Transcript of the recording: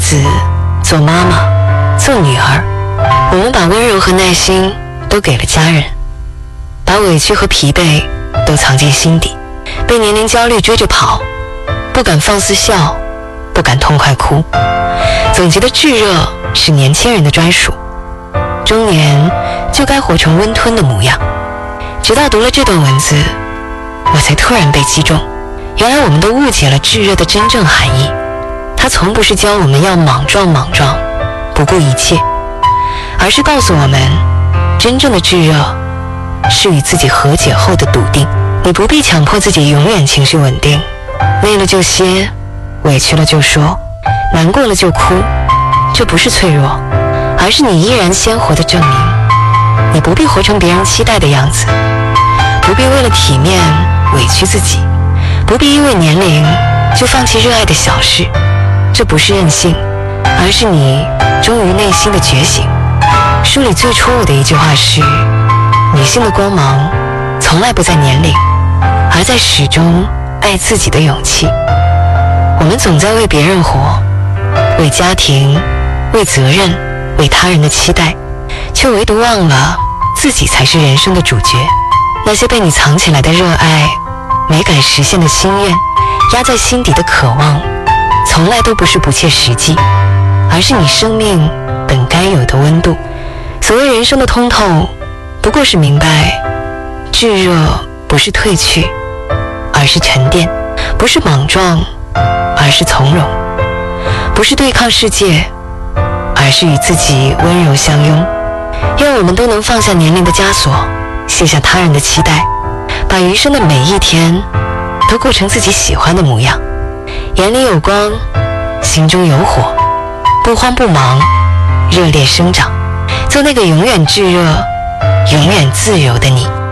子，做妈妈，做女儿，我们把温柔和耐心都给了家人，把委屈和疲惫都藏进心底，被年龄焦虑追着跑，不敢放肆笑，不敢痛快哭。总觉得炙热是年轻人的专属，中年就该活成温吞的模样。直到读了这段文字，我才突然被击中，原来我们都误解了炙热的真正含义。它从不是教我们要莽撞莽撞，不顾一切，而是告诉我们，真正的炙热是与自己和解后的笃定。你不必强迫自己永远情绪稳定，累了就歇，委屈了就说，难过了就哭。这不是脆弱，而是你依然鲜活的证明。你不必活成别人期待的样子，不必为了体面委屈自己，不必因为年龄就放弃热爱的小事。这不是任性，而是你忠于内心的觉醒。书里最戳我的一句话是，女性的光芒从来不在年龄，而在始终爱自己的勇气。我们总在为别人活，为家庭，为责任，为他人的期待，却唯独忘了自己才是人生的主角。那些被你藏起来的热爱，没敢实现的心愿，压在心底的渴望，从来都不是不切实际，而是你生命本该有的温度。所谓人生的通透，不过是明白，炙热不是褪去，而是沉淀；不是莽撞，而是从容；不是对抗世界，而是与自己温柔相拥。愿我们都能放下年龄的枷锁，卸下他人的期待，把余生的每一天都过成自己喜欢的模样。眼里有光，心中有火，不慌不忙，热烈生长，做那个永远炙热、永远自由的你。